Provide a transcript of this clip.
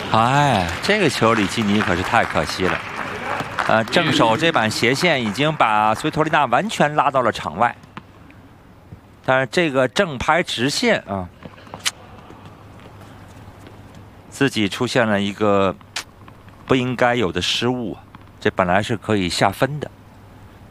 哎，这个球里基尼可是太可惜了。正手这板斜线已经把斯维托利娜完全拉到了场外，但是这个正拍直线啊，自己出现了一个不应该有的失误，这本来是可以下分的。